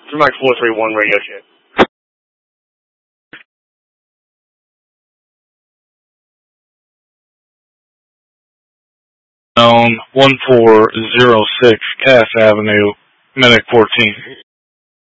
Mike 431 radio check. On 1406 Cass Avenue, Medic 14.